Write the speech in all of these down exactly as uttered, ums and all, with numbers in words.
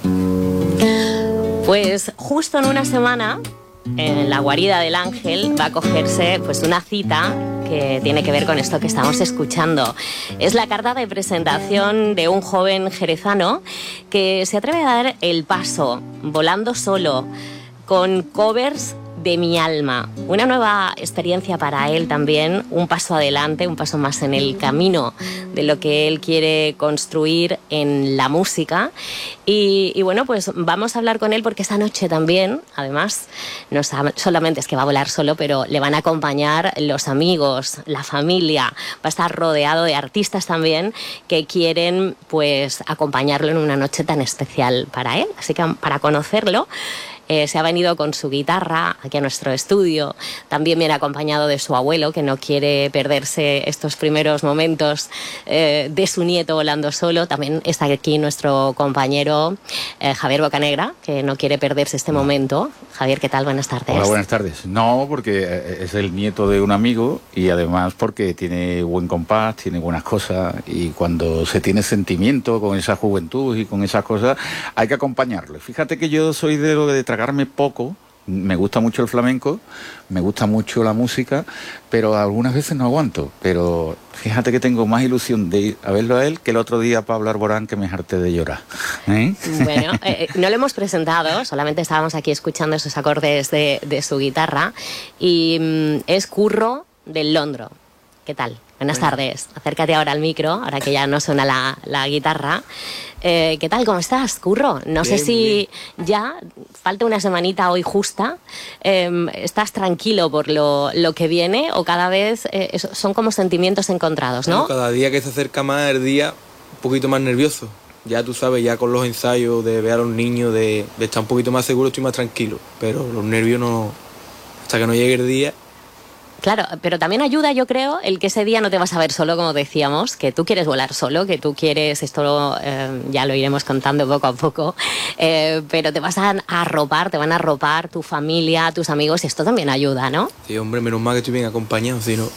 Pues justo en una semana, en la guarida del Ángel, va a cogerse pues una cita que tiene que ver con esto que estamos escuchando. Es la carta de presentación de un joven jerezano que se atreve a dar el paso, volando solo, con covers de Mi Alma. Una nueva experiencia para él también, un paso adelante, un paso más en el camino de lo que él quiere construir en la música. Y, y bueno, pues vamos a hablar con él porque esta noche también, además, no solamente es que va a volar solo, pero le van a acompañar los amigos, la familia, va a estar rodeado de artistas también que quieren pues acompañarlo en una noche tan especial para él. Así que para conocerlo, Eh, se ha venido con su guitarra aquí a nuestro estudio. También viene acompañado de su abuelo, que no quiere perderse estos primeros momentos eh, de su nieto volando solo. También está aquí nuestro compañero eh, Javier Bocanegra, que no quiere perderse este momento. Javier, ¿qué tal? Buenas tardes. Hola, buenas tardes. No, porque es el nieto de un amigo y además porque tiene buen compás, tiene buenas cosas, y cuando se tiene sentimiento con esa juventud y con esas cosas hay que acompañarlo. Fíjate que yo soy de lo de tragarme poco, me gusta mucho el flamenco, me gusta mucho la música, pero algunas veces no aguanto. Pero fíjate que tengo más ilusión de ir a verlo a él que el otro día Pablo Alborán, que me harté de llorar. ¿Eh? Bueno, eh, no lo hemos presentado, solamente estábamos aquí escuchando esos acordes de, de su guitarra, y mm, es Curro del Londro. ¿Qué tal? Buenas bueno. tardes. Acércate ahora al micro, ahora que ya no suena la, la guitarra. Eh, ¿Qué tal? ¿Cómo estás, Curro? No bien, sé si bien. Ya falta una semanita hoy justa. Eh, ¿Estás tranquilo por lo, lo que viene o cada vez eh, son como sentimientos encontrados, no? Bueno, cada día que se acerca más el día, un poquito más nervioso. Ya tú sabes, ya con los ensayos de ver a los niños, de, de estar un poquito más seguro, estoy más tranquilo. Pero los nervios no... Hasta que no llegue el día... Claro, pero también ayuda, yo creo, el que ese día no te vas a ver solo, como decíamos, que tú quieres volar solo, que tú quieres, esto eh, ya lo iremos contando poco a poco, eh, pero te vas a arropar, te van a arropar tu familia, tus amigos, y esto también ayuda, ¿no? Sí, hombre, menos mal que estoy bien acompañado, si no...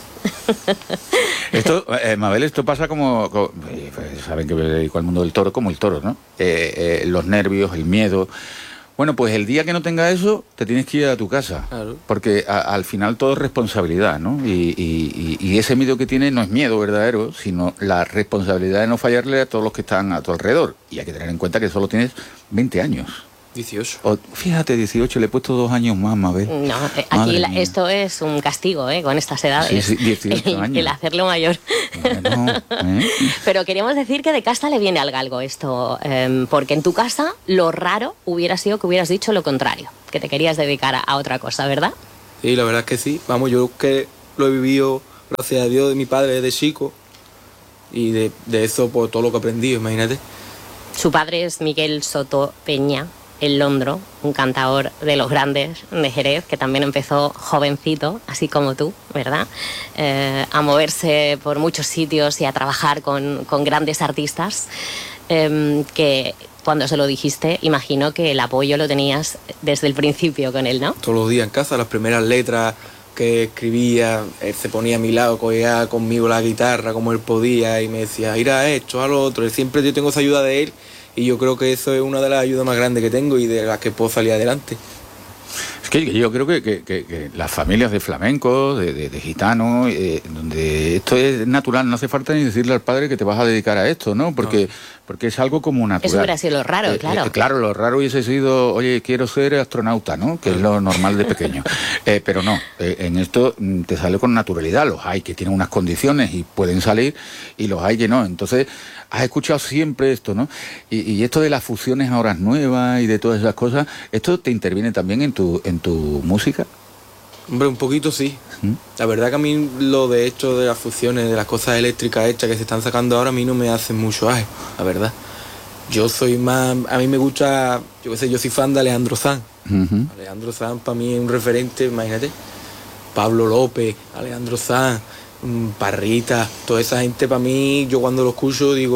Esto, eh, Mabel, esto pasa como, como eh, saben que me dedico al mundo del toro, como el toro, ¿no? Eh, eh, los nervios, el miedo... Bueno, pues el día que no tenga eso, te tienes que ir a tu casa, claro. Porque a, al final todo es responsabilidad, ¿no? Y, y, y ese miedo que tienes no es miedo verdadero, sino la responsabilidad de no fallarle a todos los que están a tu alrededor. Y hay que tener en cuenta que solo tienes veinte años. dieciocho. O, fíjate, dieciocho, le he puesto dos años más, Mabel. No, aquí la, esto es un castigo, ¿eh? Con estas edades. Sí, sí, dieciocho el, años. El hacerlo mayor. Bueno, ¿eh? Pero queríamos decir que de casta le viene al galgo esto, eh, porque en tu casa lo raro hubiera sido que hubieras dicho lo contrario, que te querías dedicar a, a otra cosa, ¿verdad? Sí, la verdad es que sí. Vamos, yo que lo he vivido, gracias a Dios, de mi padre desde chico, y de, de eso, por todo lo que he aprendido, imagínate. Su padre es Miguel Soto Peña, el Londro, un cantador de los grandes de Jerez, que también empezó jovencito, así como tú, ¿verdad? Eh, a moverse por muchos sitios y a trabajar con, con grandes artistas, eh, que cuando se lo dijiste, imagino que el apoyo lo tenías desde el principio con él, ¿no? Todos los días en casa, las primeras letras que escribía, él se ponía a mi lado, cogía conmigo la guitarra como él podía y me decía, mira a esto, a lo otro. Y siempre yo tengo esa ayuda de él. Y yo creo que eso es una de las ayudas más grandes que tengo y de las que puedo salir adelante. Es que yo creo que, que, que, que las familias de flamencos, de, de, de gitanos, eh, donde esto es natural, no hace falta ni decirle al padre que te vas a dedicar a esto, ¿no? Porque, no. porque es algo como natural. Eso hubiera sido lo raro, eh, claro. Eh, claro, lo raro hubiese sido, oye, quiero ser astronauta, ¿no? Que es lo normal de pequeño. eh, pero no, eh, en esto te sale con naturalidad. Los hay que tienen unas condiciones y pueden salir, y los hay que no. Entonces, has escuchado siempre esto, ¿no? Y, y esto de las fusiones ahora nuevas y de todas esas cosas, ¿esto te interviene también en tu, en tu música? Hombre, un poquito sí. ¿Mm? La verdad que a mí lo de hecho de las fusiones, de las cosas eléctricas hechas que se están sacando ahora, a mí no me hacen mucho aje, la verdad. Yo soy más... A mí me gusta... Yo qué sé, yo soy fan de Alejandro Sanz. Uh-huh. Alejandro Sanz para mí es un referente, imagínate. Pablo López, Alejandro Sanz, Parrita, toda esa gente para mí, yo cuando lo escucho digo,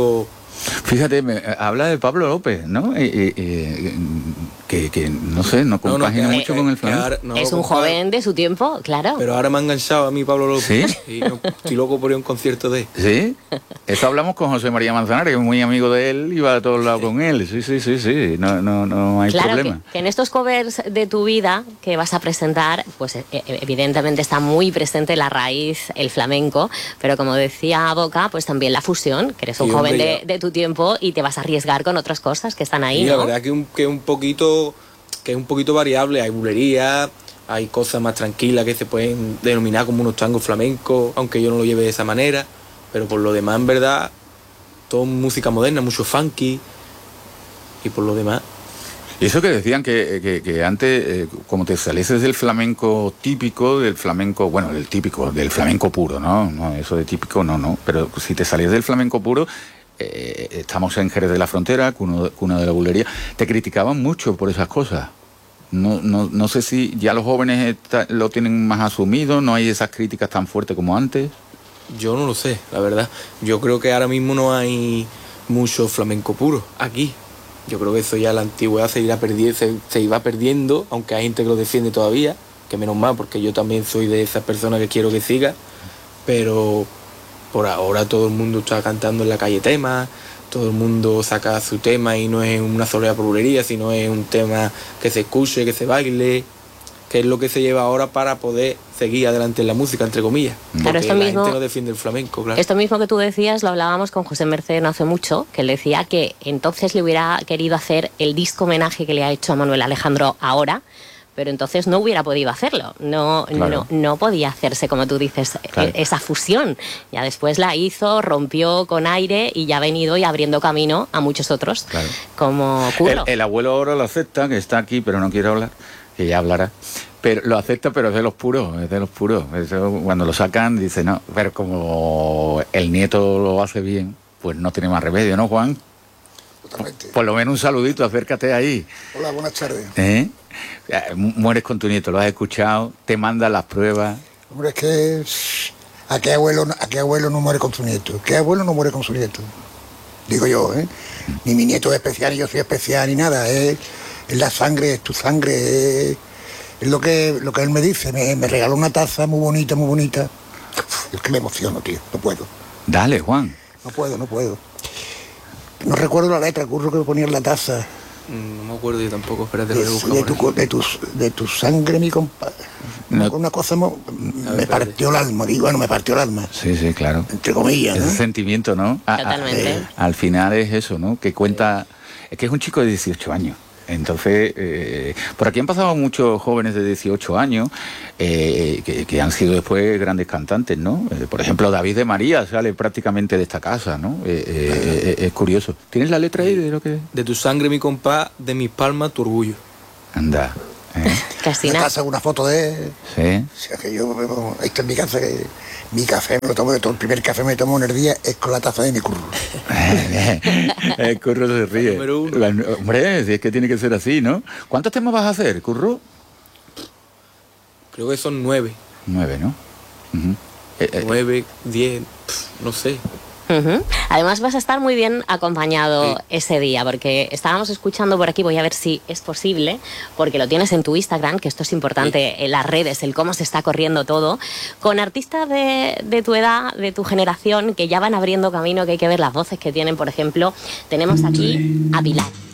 Fíjate, me, habla de Pablo López, ¿no? Eh, eh, eh, que, que, no sé, no compagina no, no, mucho que, con el que flamenco. ahora, no, es un joven de su tiempo, claro. Pero ahora me ha enganchado a mí Pablo López. ¿Sí? Y no, estoy loco por ir a un concierto de él. Sí, eso hablamos con José María Manzanares, que es muy amigo de él y va a todos lados con él. Sí, sí, sí, sí, no, no, no hay claro, problema. Que, que en estos covers de tu vida que vas a presentar, pues eh, evidentemente está muy presente la raíz, el flamenco, pero como decía Boca, pues también la fusión, que eres un Sí, joven hombre, de, ya. de tu tiempo y te vas a arriesgar con otras cosas que están ahí, Y ¿no? la verdad que un, que un poquito que es un poquito variable, hay bulería, hay cosas más tranquilas que se pueden denominar como unos tangos flamencos, aunque yo no lo lleve de esa manera, pero por lo demás en verdad todo música moderna, mucho funky y por lo demás. Y eso que decían que, que, que antes, eh, como te salieses del flamenco típico, del flamenco, bueno, del típico, del flamenco puro, ¿no? No, eso de típico no, no, pero si te salías del flamenco puro, eh, estamos en Jerez de la Frontera, cuna, cuna de la bulería, te criticaban mucho por esas cosas. No, no, no sé si ya los jóvenes está, lo tienen más asumido, no hay esas críticas tan fuertes como antes. Yo no lo sé, la verdad. Yo creo que ahora mismo no hay mucho flamenco puro aquí. Yo creo que eso ya la antigüedad se irá perdiendo, se, se iba perdiendo, aunque hay gente que lo defiende todavía, que menos mal, porque yo también soy de esas personas que quiero que siga, pero por ahora todo el mundo está cantando en la calle temas, todo el mundo saca su tema y no es una sola bulería, sino es un tema que se escuche, que se baile, que es lo que se lleva ahora para poder seguir adelante en la música, entre comillas. Claro, Porque esto la mismo, gente no defiende el flamenco, claro. Esto mismo que tú decías lo hablábamos con José Merced no hace mucho, que él decía que entonces le hubiera querido hacer el disco homenaje que le ha hecho a Manuel Alejandro ahora, pero entonces no hubiera podido hacerlo, no, Claro. no, no podía hacerse, como tú dices, Claro. esa fusión. Ya después la hizo, rompió con aire y ya ha venido y abriendo camino a muchos otros, Claro. como El, Curro. el abuelo ahora lo acepta, que está aquí, pero no quiere hablar, que ya hablará. Pero lo acepta, pero es de los puros, es de los puros. Eso, cuando lo sacan, dice, no, pero como el nieto lo hace bien, pues no tiene más remedio, ¿no, Juan? Totalmente. Por lo menos un saludito, acércate ahí. Hola, buenas tardes. ¿Eh? Mueres con tu nieto, lo has escuchado, te manda las pruebas. Hombre, es que shh, ¿a qué abuelo, a qué abuelo no muere con su nieto? ¿Qué abuelo no muere con su nieto? Digo yo, ¿eh? Ni mi nieto es especial, ni yo soy especial, ni nada. Es, es la sangre, es tu sangre, es, es lo que lo que él me dice. Me, me regaló una taza muy bonita, muy bonita. Es que me emociono, tío, no puedo. Dale, Juan. No puedo, no puedo. No recuerdo la letra, curro que ponía en la taza. No me acuerdo yo tampoco, espérate, lo De, voy a buscar de por tu, aquí. de, tu, de tu sangre, mi compadre. No. Una cosa mo- A me ver, partió el alma, digo, bueno, me partió el alma. Sí, sí, claro. Entre comillas, ¿no? Ese sentimiento, ¿no? A- a- Totalmente. eh, al final es eso, ¿no? Que cuenta... Es que es un chico de dieciocho años. Entonces, eh, por aquí han pasado muchos jóvenes de dieciocho años eh, que, que han sido después grandes cantantes, ¿no? Eh, por ejemplo, David de María sale prácticamente de esta casa, ¿no? Eh, eh, eh, es curioso. ¿Tienes la letra ahí de lo que...? De tu sangre, mi compás, de mis palmas, tu orgullo. Anda. ¿eh? Casi En nada. casa una foto de él. Sí. O sea, que yo, bueno, ahí está en mi casa, que mi café me lo tomo de todo. El primer café me tomo en el día es con la taza de mi curro. El Curro se ríe. Número uno. La- hombre, si es que tiene que ser así, ¿no? ¿Cuántos temas vas a hacer, Curro? Creo que son nueve. Nueve, ¿no? Ujú. Eh, eh, Nueve, diez, pf, no sé. Ujú. Además vas a estar muy bien acompañado Sí. ese día, porque estábamos escuchando por aquí, voy a ver si es posible, porque lo tienes en tu Instagram, que esto es importante, en las redes, el cómo se está corriendo todo, con artistas de, de tu edad, de tu generación, que ya van abriendo camino, que hay que ver las voces que tienen. Por ejemplo, tenemos aquí a Pilar.